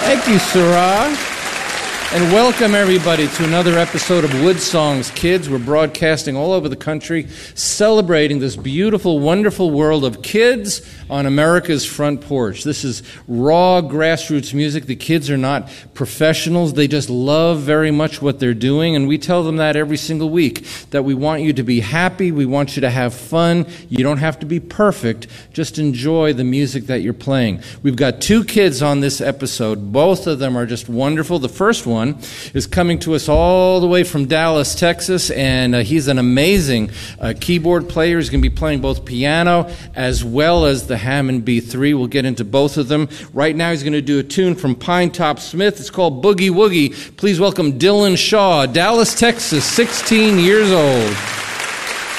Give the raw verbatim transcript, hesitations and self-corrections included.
Thank you, Sarah. And welcome, everybody, to another episode of Wood Songs Kids. We're broadcasting all over the country, celebrating this beautiful, wonderful world of kids on America's front porch. This is raw grassroots music. The kids are not professionals. They just love very much what they're doing, and we tell them that every single week, that we want you to be happy, we want you to have fun. You don't have to be perfect. Just enjoy the music that you're playing. We've got two kids on this episode. Both of them are just wonderful. The first one is coming to us all the way from Dallas, Texas, and uh, he's an amazing uh, keyboard player. He's going to be playing both piano as well as the Hammond B three. We'll get into both of them. Right now he's going to do a tune from Pinetop Smith. It's called Boogie Woogie. Please welcome Dylan Shaw, Dallas, Texas, sixteen years old.